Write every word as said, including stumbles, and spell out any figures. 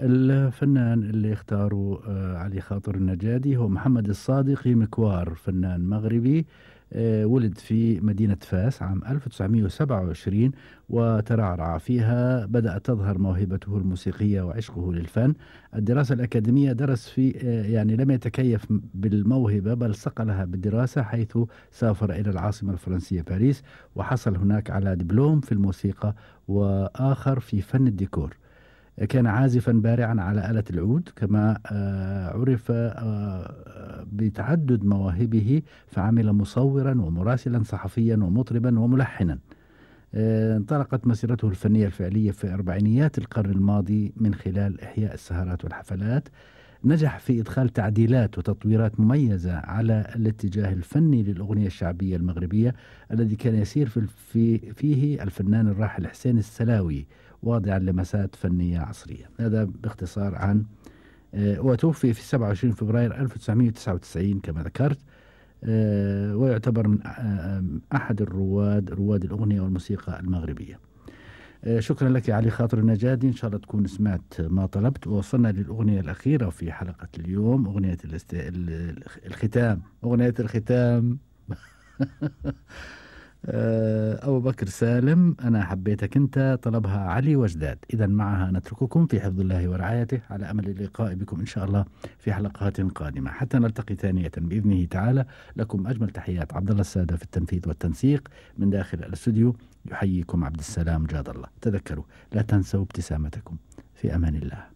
الفنان اللي اختاره آه، علي خاطر النجادي هو محمد الصادقي مكوار، فنان مغربي. آه، ولد في مدينة فاس عام ألف وتسعمئة وسبعة وعشرين، وترعرع فيها. بدأت تظهر موهبته الموسيقية وعشقه للفن. الدراسة الأكاديمية درس في آه، يعني لم يتكيف بالموهبة، بل صقلها بالدراسة، حيث سافر إلى العاصمة الفرنسية باريس، وحصل هناك على دبلوم في الموسيقى وآخر في فن الديكور. كان عازفا بارعا على آلة العود، كما آه، عرف آه، بتعدد مواهبه، فعمل مصورا ومراسلا صحفيا ومطربا وملحنا. آه، انطلقت مسيرته الفنية الفعلية في أربعينيات القرن الماضي من خلال إحياء السهرات والحفلات. نجح في إدخال تعديلات وتطويرات مميزة على الاتجاه الفني للأغنية الشعبية المغربية، الذي كان يسير في في فيه الفنان الراحل حسين السلاوي، واضعا لمسات فنية عصرية. هذا باختصار عن آه، وتوفي في سبعة وعشرين فبراير ألف وتسعمئة وتسعة وتسعين كما ذكرت. آه، ويعتبر من آه، أحد الرواد رواد الأغنية والموسيقى المغربية. آه، شكرا لك يا علي خاطر النجادي، إن شاء الله تكون سمعت ما طلبت. ووصلنا للأغنية الأخيرة في حلقة اليوم، أغنية الاست... ال- الختام، أغنية الختام. آه، أبو بكر سالم، أنا حبيتك أنت، طلبها علي وجداد. إذا معها نترككم في حفظ الله ورعايته، على أمل اللقاء بكم إن شاء الله في حلقات قادمة، حتى نلتقي ثانية بإذنه تعالى. لكم أجمل تحيات عبد الله السادة في التنفيذ والتنسيق من داخل الاستوديو. يحييكم عبد السلام جاد الله. تذكروا، لا تنسوا ابتسامتكم. في أمان الله.